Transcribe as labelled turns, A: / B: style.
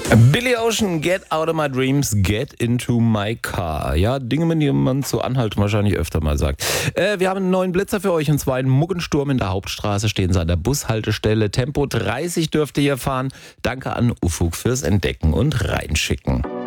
A: Billy Ocean, Get Out of My Dreams, Get Into My Car. Ja, Dinge, mit denen man zu Anhalten wahrscheinlich öfter mal sagt. Wir haben einen neuen Blitzer für euch und zwar einen Muggensturm in der Hauptstraße. Stehen Sie an der Bushaltestelle. Tempo 30 dürft ihr hier fahren. Danke an Ufuk fürs Entdecken und Reinschicken.